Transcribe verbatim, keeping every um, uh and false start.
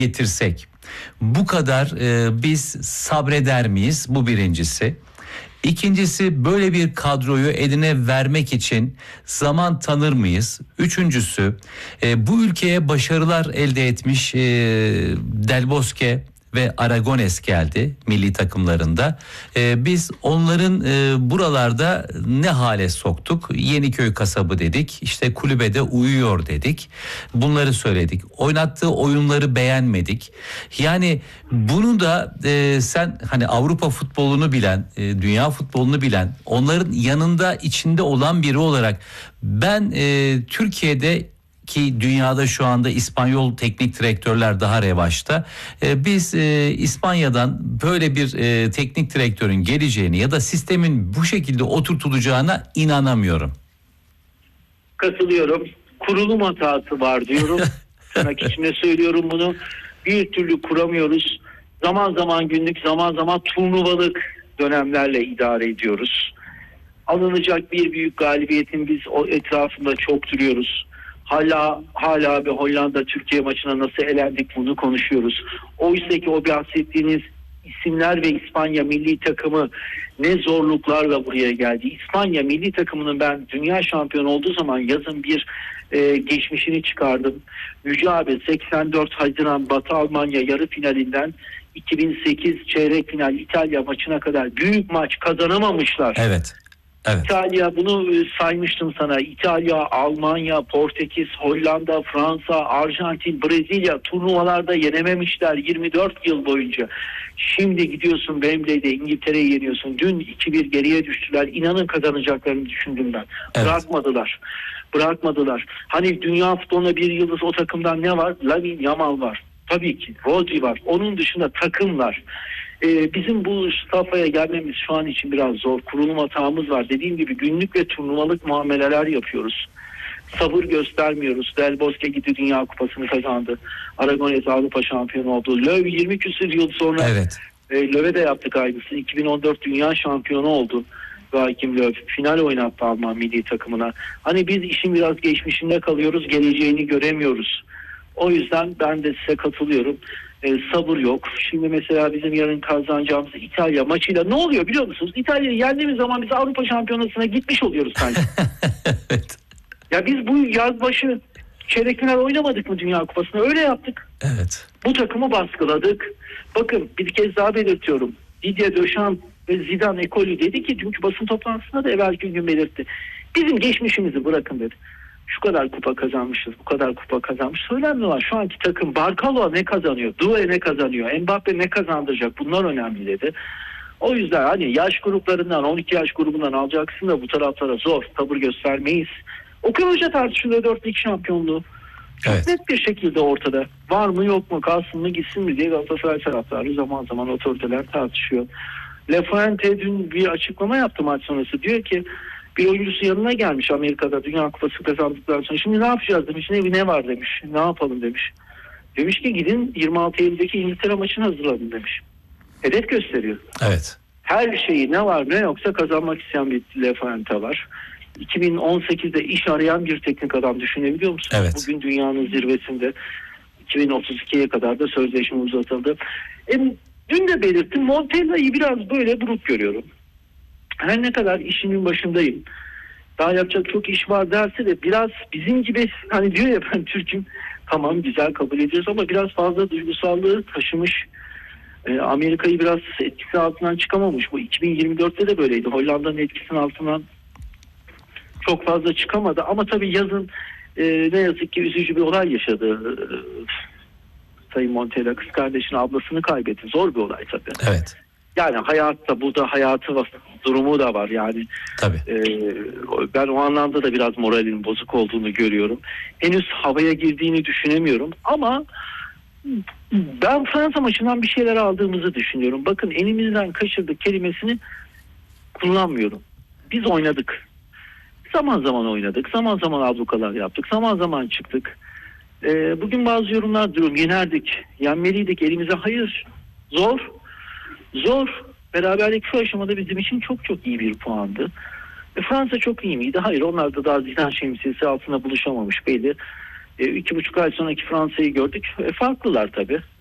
getirsek bu kadar e, biz sabreder miyiz? Bu birincisi. İkincisi, böyle bir kadroyu eline vermek için zaman tanır mıyız? Üçüncüsü, e, bu ülkeye başarılar elde etmiş e, Del Bosque ve Aragones geldi milli takımlarında. Ee, biz onların e, buralarda ne hale soktuk? Yeniköy kasabı dedik, işte kulübede uyuyor dedik. Bunları söyledik. Oynattığı oyunları beğenmedik. Yani bunu da e, sen hani Avrupa futbolunu bilen, e, dünya futbolunu bilen, onların yanında içinde olan biri olarak ben e, Türkiye'de ki dünyada şu anda İspanyol teknik direktörler daha revaçta. Ee, biz e, İspanya'dan böyle bir e, teknik direktörün geleceğini ya da sistemin bu şekilde oturtulacağına inanamıyorum. Katılıyorum. Kurulum hatası var diyorum. Tırnak içinde söylüyorum bunu. Bir türlü kuramıyoruz. Zaman zaman günlük, zaman zaman turnuvalık dönemlerle idare ediyoruz. Alınacak bir büyük galibiyetin biz o etrafında çok duruyoruz. Hala hala bir Hollanda Türkiye maçına nasıl elendik bunu konuşuyoruz. Oysa ki o bahsettiğiniz isimler ve İspanya milli takımı ne zorluklarla buraya geldi. İspanya milli takımının ben dünya şampiyonu olduğu zaman yazın bir e, geçmişini çıkardım. Mücadele seksen dört Haziran Batı Almanya yarı finalinden iki bin sekiz çeyrek final İtalya maçına kadar büyük maç kazanamamışlar. Evet. Evet. İtalya, bunu saymıştım sana. İtalya, Almanya, Portekiz, Hollanda, Fransa, Arjantin, Brezilya turnuvalarda yenememişler yirmi dört yıl boyunca. Şimdi gidiyorsun Wembley'de İngiltere'yi yeniyorsun. Dün iki bir geriye düştüler. İnanın kazanacaklarını düşündüm ben. Evet. Bırakmadılar. Bırakmadılar. Hani dünya futboluna bir yıldız o takımdan ne var? Lamine Yamal var. Tabii ki. Rodri var. Onun dışında takımlar. Ee, bizim bu safhaya gelmemiz şu an için biraz zor. Kurulum hatamız var. Dediğim gibi günlük ve turnuvalık muameleler yapıyoruz. Sabır göstermiyoruz. Del Bosque gitti Dünya Kupası'nı kazandı. Aragones Avrupa şampiyonu oldu. Löw yirmi küsur yıl sonra evet. e, Löw'e de yaptık aynısını. iki bin on dört Dünya şampiyonu oldu. Joachim Löw final oynattı Alman milli takımına. Hani biz işin biraz geçmişinde kalıyoruz. Geleceğini göremiyoruz. O yüzden ben de size katılıyorum. Ee, sabır yok. Şimdi mesela bizim yarın kazanacağımız İtalya maçıyla ne oluyor biliyor musunuz? İtalya'yı yendiğimiz zaman biz Avrupa Şampiyonası'na gitmiş oluyoruz sanki. Evet. Ya biz bu yaz başı çeyrek final oynamadık mı Dünya Kupası'nda? Öyle yaptık. Evet. Bu takımı baskıladık. Bakın bir kez daha belirtiyorum. Didier Deschamps ve Zidane ekolü dedi ki dünkü basın toplantısında da evvelki gün belirtti. Bizim geçmişimizi bırakın dedi. Şu kadar kupa kazanmışız, bu kadar kupa kazanmış. Önemli olan şu anki takım. Barkalo ne kazanıyor? Doué ne kazanıyor? Mbappe ne kazandıracak? Bunlar önemli dedi. O yüzden hani yaş gruplarından, on iki yaş grubundan alacaksın da bu taraflara zor. Sabır göstermeyiz. Okan Hoca tartışılıyor dört lig şampiyonluğu. Çok evet. net bir şekilde ortada. Var mı yok mu, kalsın mı gitsin mi diye Galatasaray taraftarı zaman zaman otoriteler tartışıyor. Lafuente dün bir açıklama yaptı maç sonrası. Diyor ki bir oyuncusu yanına gelmiş Amerika'da Dünya Kupası kazandıktan sonra. Şimdi ne yapacağız demiş. Ne, ne var demiş. Ne yapalım demiş. Demiş ki gidin yirmi altı Eylül'deki İngiltere maçını hazırladın demiş. Hedef gösteriyor. Evet. Her şeyi ne var ne yoksa kazanmak isteyen bir Lafuente var. iki bin on sekizde iş arayan bir teknik adam düşünebiliyor musun? Evet. Bugün dünyanın zirvesinde iki bin otuz ikiye kadar da sözleşme uzatıldı. E, dün de belirttim Montella'yı biraz böyle buruk görüyorum. Her ne kadar işimin başındayım, daha yapacak çok iş var derse de biraz bizim gibi hani diyor ya ben Türk'üm, tamam güzel kabul ediyoruz ama biraz fazla duygusallığı taşımış. E, Amerika'yı biraz etkisi altından çıkamamış. Bu iki bin yirmi dörtte de böyleydi. Hollanda'nın etkisinin altından çok fazla çıkamadı ama tabii yazın e, ne yazık ki üzücü bir olay yaşadı. E, Sayın Montella kız kardeşini, ablasını kaybetti. Zor bir olay tabii. Evet. Yani hayatta burada hayatı var, durumu da var yani. Tabii. E, ben o anlamda da biraz moralin bozuk olduğunu görüyorum. Henüz havaya girdiğini düşünemiyorum ama ben Fransa maçından bir şeyler aldığımızı düşünüyorum. Bakın elimizden kaçırdık kelimesini kullanmıyorum. Biz oynadık. Zaman zaman oynadık. Zaman zaman ablukalar yaptık. Zaman zaman çıktık. Ee, bugün bazı yorumlar durum. Yenerdik. Yenmeliydik. Elimize hayır. Zor. Zor. Beraberlik şu aşamada bizim için çok çok iyi bir puandı. E, Fransa çok iyi miydi? Hayır. Onlar da daha Zidane şemsiyesi altına buluşamamış belli. E, iki buçuk ay sonraki Fransa'yı gördük. E, farklılar tabii.